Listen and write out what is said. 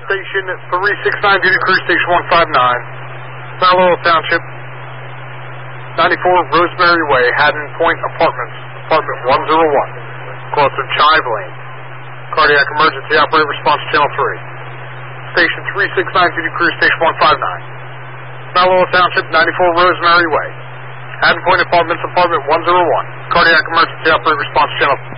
Station 369, duty crew, station 159, Mount Laurel Township, 94 Rosemary Way, Haddon Point Apartments, apartment 101, across from Chive Lane. Cardiac emergency, operator response channel 3. Station 369, duty crew, station 159, Mount Laurel Township, 94 Rosemary Way, Haddon Point Apartments, apartment 101, cardiac emergency, operator response channel 3.